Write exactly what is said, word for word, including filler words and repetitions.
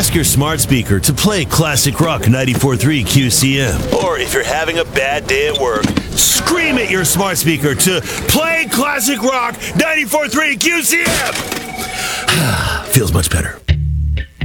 Ask your smart speaker to play Classic Rock ninety-four point three Q C M. Or if you're having a bad day at work, scream at your smart speaker to play Classic Rock ninety-four point three Q C M. Feels much better.